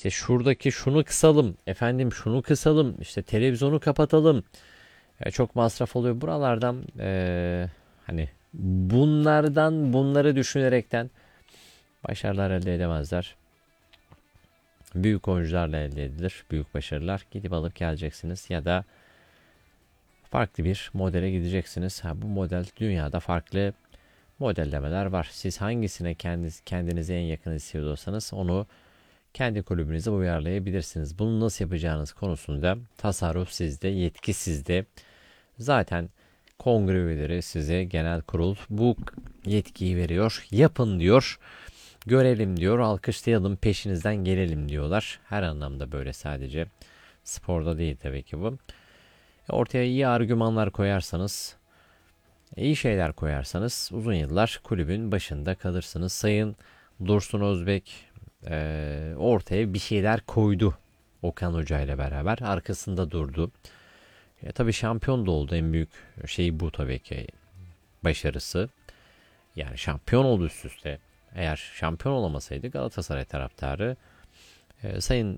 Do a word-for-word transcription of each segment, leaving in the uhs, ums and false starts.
İşte şuradaki şunu kısalım, efendim şunu kısalım, işte televizyonu kapatalım. Ya çok masraf oluyor. Buralardan eee, hani bunlardan bunları düşünerekten başarılar elde edemezler. Büyük oyuncularla elde edilir. Büyük başarılar. Gidip alıp geleceksiniz ya da farklı bir modele gideceksiniz. Ha, bu model dünyada farklı modellemeler var. Siz hangisine kendiniz, kendinize en yakın hissediyorsanız onu kendi kulübünüze uyarlayabilirsiniz. Bunu nasıl yapacağınız konusunda tasarruf sizde, yetki sizde. Zaten kongre üyeleri size genel kurul bu yetkiyi veriyor. Yapın diyor. Görelim diyor. Alkışlayalım, peşinizden gelelim diyorlar. Her anlamda böyle, sadece sporda değil tabii ki bu. Ortaya iyi argümanlar koyarsanız, iyi şeyler koyarsanız uzun yıllar kulübün başında kalırsınız. Sayın Dursun Özbek e, ortaya bir şeyler koydu. Okan Hoca ile beraber arkasında durdu. E, tabii şampiyon da oldu. En büyük şey bu tabii ki, başarısı. Yani şampiyon oldu üst üste. Eğer şampiyon olamasaydı Galatasaray taraftarı e, Sayın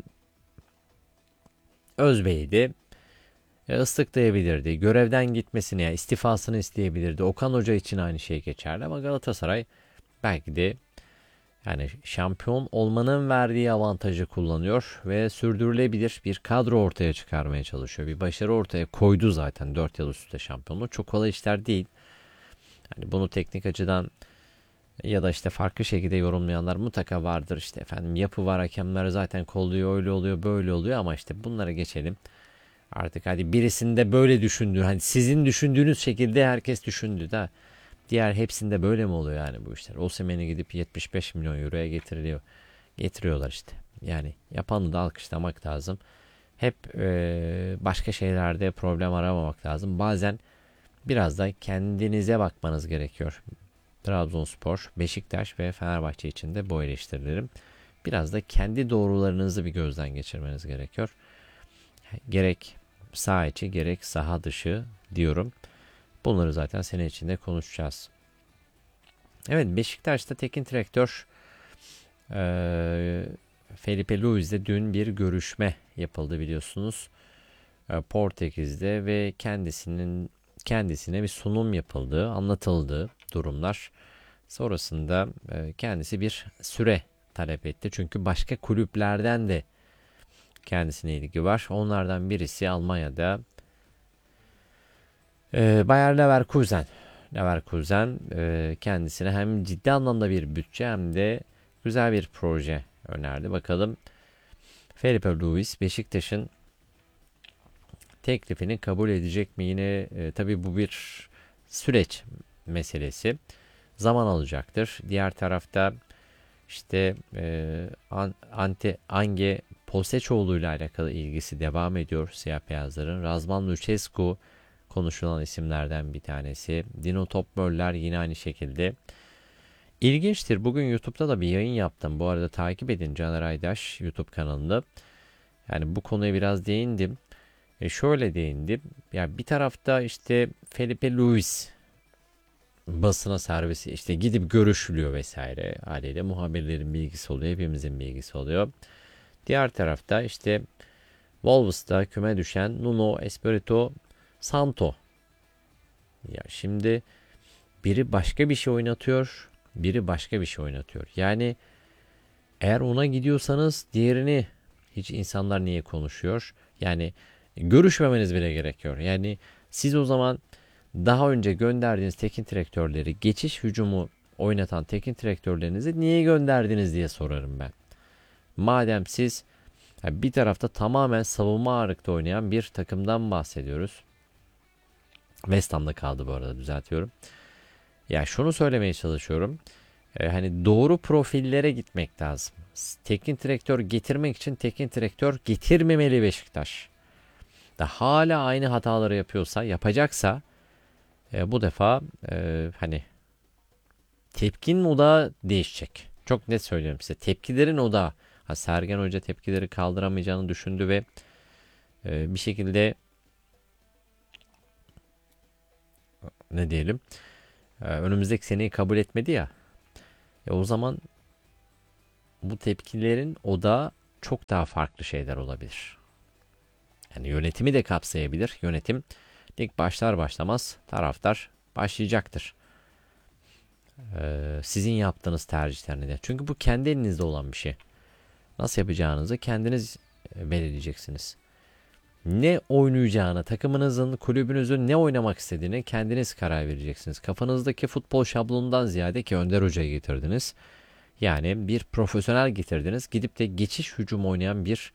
Özbey'i de e, ıslıklayabilirdi. Görevden gitmesini, yani istifasını isteyebilirdi. Okan Hoca için aynı şey geçerli ama Galatasaray belki de yani şampiyon olmanın verdiği avantajı kullanıyor ve sürdürülebilir bir kadro ortaya çıkarmaya çalışıyor. Bir başarı ortaya koydu zaten, dört yıl üst üste şampiyonluğu. Çok kolay işler değil. Yani bunu teknik açıdan ya da işte farklı şekilde yorumlayanlar mutlaka vardır. İşte efendim yapı var, hakemler zaten kolluyor, öyle oluyor, böyle oluyor ama işte bunlara geçelim. Artık hadi birisinde böyle düşündüğü, hani sizin düşündüğünüz şekilde herkes düşündü de diğer hepsinde böyle mi oluyor yani bu işler? Osimhen'i gidip yetmiş beş milyon euroya getiriliyor. Getiriyorlar işte. Yani yapanı da alkışlamak lazım. Hep e, başka şeylerde problem aramamak lazım. Bazen biraz da kendinize bakmanız gerekiyor. Trabzonspor, Beşiktaş ve Fenerbahçe için de bu eleştirilerim. Biraz da kendi doğrularınızı bir gözden geçirmeniz gerekiyor. Gerek saha içi gerek saha dışı diyorum. Bunları zaten sene içinde konuşacağız. Evet, Beşiktaş'ta teknik direktör e, Felipe Luiz'de dün bir görüşme yapıldı biliyorsunuz. E, Portekiz'de ve kendisinin kendisine bir sunum yapıldığı, anlatıldığı durumlar. Sonrasında e, kendisi bir süre talep etti. Çünkü başka kulüplerden de kendisine ilgi var. Onlardan birisi Almanya'da e, Bayer Leverkusen. Leverkusen e, kendisine hem ciddi anlamda bir bütçe hem de güzel bir proje önerdi. Bakalım Felipe Luis Beşiktaş'ın teklifini kabul edecek mi? Yine e, tabii bu bir süreç meselesi. Zaman alacaktır. Diğer tarafta işte e, Ante Ange Postecoğlu ile alakalı ilgisi devam ediyor siyah beyazların. Razvan Lucescu konuşulan isimlerden bir tanesi. Dino Topmöller yine aynı şekilde. İlginçtir. Bugün YouTube'da da bir yayın yaptım. Bu arada takip edin Caner Aydaş YouTube kanalında. Yani bu konuya biraz değindim. E şöyle değindim. Ya bir tarafta işte Felipe Luis basına servisi işte gidip görüşülüyor vesaire. Haliyle muhabirlerin bilgisi oluyor. Hepimizin bilgisi oluyor. Diğer tarafta işte Wolves'ta küme düşen Nuno Espirito Santo. Ya şimdi biri başka bir şey oynatıyor. Biri başka bir şey oynatıyor. Yani eğer ona gidiyorsanız diğerini hiç insanlar niye konuşuyor? Yani görüşmemeniz bile gerekiyor. Yani siz o zaman daha önce gönderdiğiniz teknik direktörleri, geçiş hücumu oynatan teknik direktörlerinizi niye gönderdiniz diye sorarım ben. Madem siz bir tarafta tamamen savunma ağırlıkta oynayan bir takımdan bahsediyoruz. West Ham'da kaldı bu arada, düzeltiyorum. Ya şunu söylemeye çalışıyorum. Ee, hani doğru profillere gitmek lazım. Teknik direktör getirmek için teknik direktör getirmemeli Beşiktaş. Da hala aynı hataları yapıyorsa, yapacaksa e, bu defa e, hani tepkinin odağı değişecek. Çok net söylüyorum size. Tepkilerin odağı. Ha, Sergen Hoca tepkileri kaldıramayacağını düşündü ve e, bir şekilde ne diyelim e, önümüzdeki seneyi kabul etmedi ya. E, o zaman bu tepkilerin odağı çok daha farklı şeyler olabilir. Yani yönetimi de kapsayabilir. Yönetim lig başlar başlamaz taraftar başlayacaktır. Ee, sizin yaptığınız tercihler nedir? Çünkü bu kendi elinizde olan bir şey. Nasıl yapacağınızı kendiniz belirleyeceksiniz. Ne oynayacağını, takımınızın, kulübünüzün ne oynamak istediğini kendiniz karar vereceksiniz. Kafanızdaki futbol şablonundan ziyade ki Önder Hoca'yı getirdiniz. Yani bir profesyonel getirdiniz. Gidip de geçiş hücum oynayan bir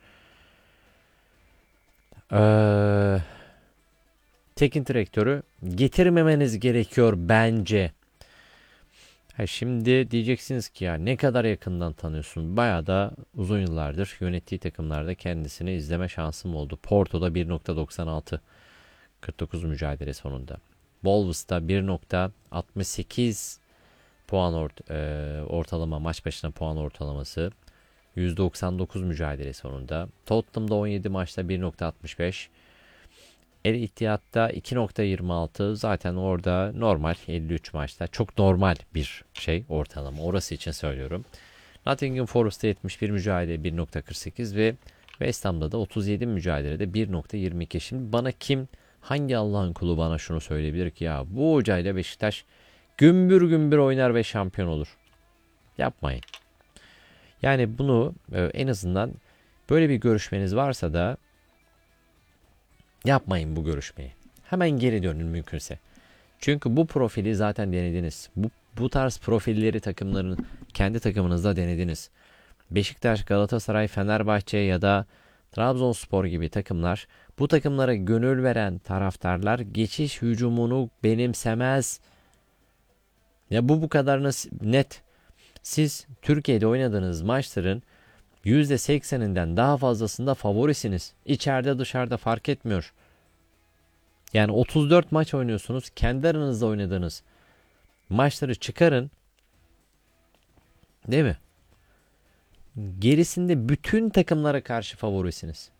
ee, teknik direktörü getirmemeniz gerekiyor bence. Ha şimdi diyeceksiniz ki ya ne kadar yakından tanıyorsun? Bayağı da uzun yıllardır yönettiği takımlarda kendisini izleme şansım oldu. Porto'da bir nokta doksan altı kırk dokuz mücadele sonunda. Wolves'ta bir nokta altmış sekiz puan ort e, ortalama, maç başına puan ortalaması. yüz doksan dokuz mücadele sonunda. Tottenham'da on yedi maçta bir nokta altmış beş. El İttihat'ta iki nokta yirmi altı, zaten orada normal, elli üç maçta çok normal bir şey ortalama, orası için söylüyorum. Nottingham Forest'ta yetmiş bir mücadele bir nokta kırk sekiz ve West Ham'da da otuz yedi mücadelede bir nokta yirmi iki. Şimdi bana kim, hangi Allah'ın kulu bana şunu söyleyebilir ki ya bu hocayla Beşiktaş gümbür gümbür oynar ve şampiyon olur? Yapmayın. Yani bunu en azından böyle bir görüşmeniz varsa da yapmayın bu görüşmeyi. Hemen geri dönün mümkünse. Çünkü bu profili zaten denediniz. Bu, bu tarz profilleri takımların kendi takımınızda denediniz. Beşiktaş, Galatasaray, Fenerbahçe ya da Trabzonspor gibi takımlar, bu takımlara gönül veren taraftarlar geçiş hücumunu benimsemez. Ya bu bu kadar net. Siz Türkiye'de oynadığınız maçların yüzde sekseninden daha fazlasında favorisiniz. İçeride dışarıda fark etmiyor. Yani otuz dört maç oynuyorsunuz. Kendi aranızda oynadığınız maçları çıkarın. Değil mi? Gerisinde bütün takımlara karşı favorisiniz.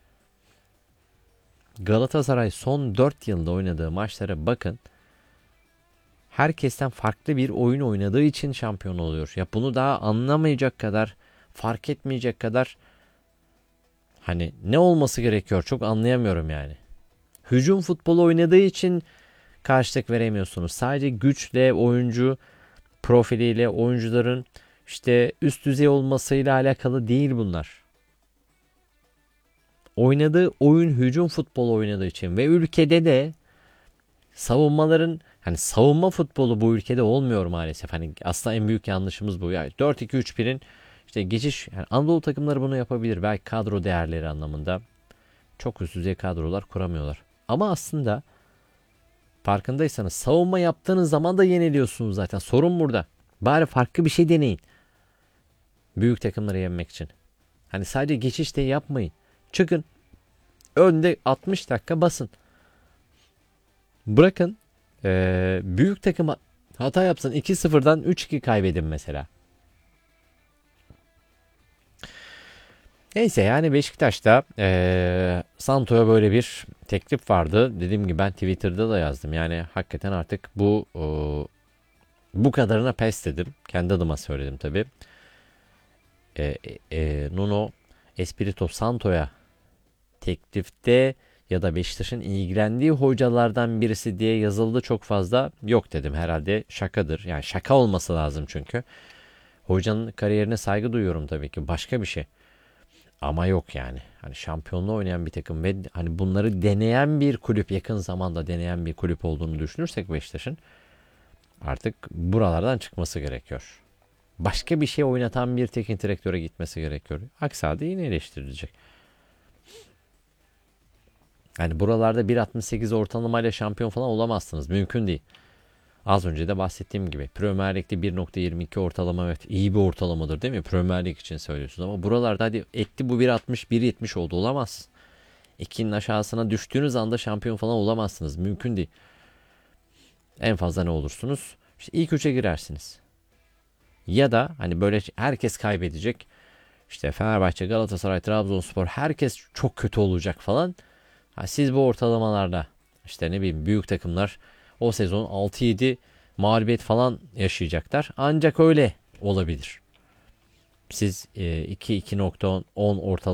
Galatasaray son dört yılda oynadığı maçlara bakın. Herkesten farklı bir oyun oynadığı için şampiyon oluyor. Ya bunu daha anlamayacak kadar, fark etmeyecek kadar hani ne olması gerekiyor çok anlayamıyorum yani. Hücum futbolu oynadığı için karşılık veremiyorsunuz. Sadece güçle, oyuncu profiliyle, oyuncuların işte üst düzey olmasıyla alakalı değil bunlar. Oynadığı oyun hücum futbolu oynadığı için ve ülkede de savunmaların, hani savunma futbolu bu ülkede olmuyor maalesef. Hani aslında en büyük yanlışımız bu. Yani dört iki üç birin işte geçiş, yani Anadolu takımları bunu yapabilir. Belki kadro değerleri anlamında çok üst düzey kadrolar kuramıyorlar. Ama aslında farkındaysanız savunma yaptığınız zaman da yeniliyorsunuz zaten. Sorun burada. Bari farklı bir şey deneyin. Büyük takımları yenmek için. Hani sadece geçiş de yapmayın. Çıkın. Önde altmış dakika basın. Bırakın ee, büyük takıma hata yapsın. iki sıfırdan üç iki kaybedin mesela. Neyse yani Beşiktaş'ta ee, Santo'ya böyle bir teklif vardı. Dediğim gibi ben Twitter'da da yazdım. Yani hakikaten artık bu e, bu kadarına pes dedim. Kendi adıma söyledim tabii. E, e, Nuno Espirito Santo'ya teklifte ya da Beşiktaş'ın ilgilendiği hocalardan birisi diye yazıldı, çok fazla yok dedim. Herhalde şakadır. Yani şaka olması lazım çünkü. Hocanın kariyerine saygı duyuyorum tabii ki. Başka bir şey. Ama yok yani. Hani şampiyonluğu oynayan bir takım ve hani bunları deneyen bir kulüp, yakın zamanda deneyen bir kulüp olduğunu düşünürsek Beşiktaş'ın artık buralardan çıkması gerekiyor. Başka bir şey oynatan bir teknik direktöre gitmesi gerekiyor. Aksi halde yine eleştirilecek. Yani buralarda bir altmış sekiz ortalamayla şampiyon falan olamazsınız. Mümkün değil. Az önce de bahsettiğim gibi Premier Lig'de bir nokta yirmi iki ortalama, evet iyi bir ortalamadır değil mi? Premier Lig için söylüyorsunuz ama buralarda hadi etti bu bir altmış bir yetmiş oldu, olamaz. ikinin aşağısına düştüğünüz anda şampiyon falan olamazsınız. Mümkün değil. En fazla ne olursunuz? İşte ilk üçe girersiniz. Ya da hani böyle herkes kaybedecek. İşte Fenerbahçe, Galatasaray, Trabzonspor herkes çok kötü olacak falan. Ha, siz bu ortalamalarda işte ne bileyim büyük takımlar o sezon altı yedi mağlubiyet falan yaşayacaklar. Ancak öyle olabilir. Siz e, iki iki nokta on ortalama